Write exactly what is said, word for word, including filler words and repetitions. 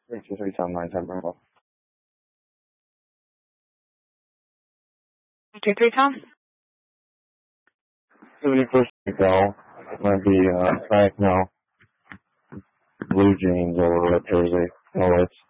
Three two three Tom nine ten Bravo. Two three Tom. seventy-first Go. It might be uh Frank now. Blue jeans or red jersey. No, it's